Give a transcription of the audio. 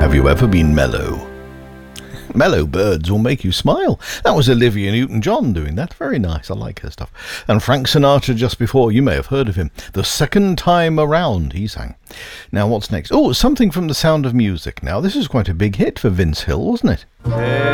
Have you ever been mellow? Mellow birds will make you smile. That was Olivia Newton-John doing that. Very nice. I like her stuff. And Frank Sinatra just before. You may have heard of him. The Second Time Around, he sang. Now, what's next? Oh, something from The Sound of Music. Now, this is quite a big hit for Vince Hill, wasn't it?